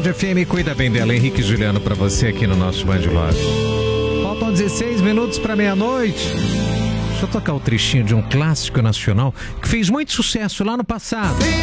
Band FM, cuida bem dela. Henrique e Juliano pra você aqui no nosso Band Love. Faltam 16 minutos pra meia-noite. Deixa eu tocar o trechinho de um clássico nacional que fez muito sucesso lá no passado.